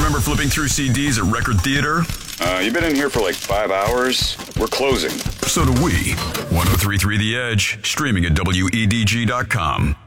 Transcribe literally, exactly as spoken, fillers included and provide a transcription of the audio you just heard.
Remember flipping through C Ds at Record Theater? Uh, you've been in here for like five hours. We're closing. So do we. ten thirty-three The Edge, streaming at W E D G dot com.